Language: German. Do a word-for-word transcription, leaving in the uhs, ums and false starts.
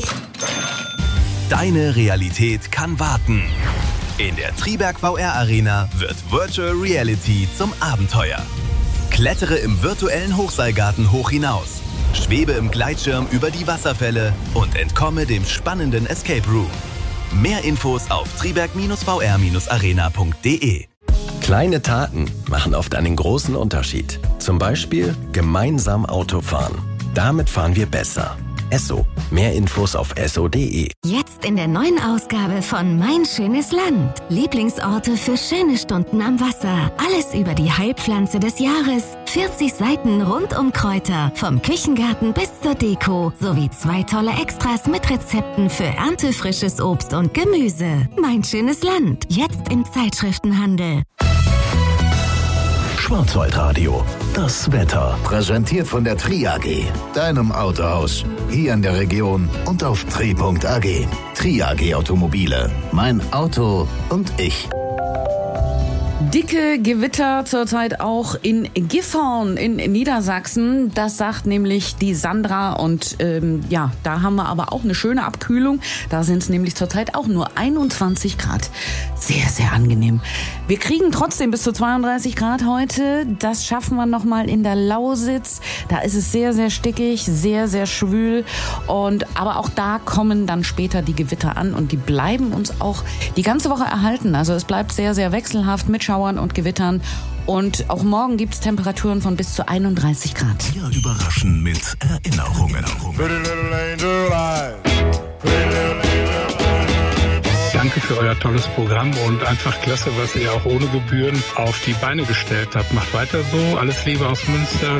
Deine Realität kann warten. In der Triberg V R Arena wird Virtual Reality zum Abenteuer. Klettere im virtuellen Hochseilgarten hoch hinaus, schwebe im Gleitschirm über die Wasserfälle und entkomme dem spannenden Escape Room. Mehr Infos auf triberg V R arena punkt de. Kleine Taten machen oft einen großen Unterschied. Zum Beispiel gemeinsam Auto fahren. Damit fahren wir besser. Esso. Mehr Infos auf esso punkt de. Jetzt in der neuen Ausgabe von Mein schönes Land. Lieblingsorte für schöne Stunden am Wasser. Alles über die Heilpflanze des Jahres. vierzig Seiten rund um Kräuter. Vom Küchengarten bis zur Deko. Sowie zwei tolle Extras mit Rezepten für erntefrisches Obst und Gemüse. Mein schönes Land. Jetzt im Zeitschriftenhandel. Schwarzwaldradio. Das Wetter. Präsentiert von der Tri A G. Deinem Autohaus. Hier in der Region und auf tri punkt a g. Tri A G Automobile. Mein Auto und ich. Dicke Gewitter zurzeit auch in Gifhorn in Niedersachsen. Das sagt nämlich die Sandra. Und ähm, ja, da haben wir aber auch eine schöne Abkühlung. Da sind es nämlich zurzeit auch nur einundzwanzig Grad. Sehr, sehr angenehm. Wir kriegen trotzdem bis zu zweiunddreißig Grad heute. Das schaffen wir nochmal in der Lausitz. Da ist es sehr, sehr stickig, sehr, sehr schwül. Und aber auch da kommen dann später die Gewitter an. Und die bleiben uns auch die ganze Woche erhalten. Also es bleibt sehr, sehr wechselhaft mit Schauern und Gewittern. Und auch morgen gibt es Temperaturen von bis zu einunddreißig Grad. Wir überraschen mit Erinnerungen. Danke für euer tolles Programm und einfach klasse, was ihr auch ohne Gebühren auf die Beine gestellt habt. Macht weiter so. Alles Liebe aus Münster.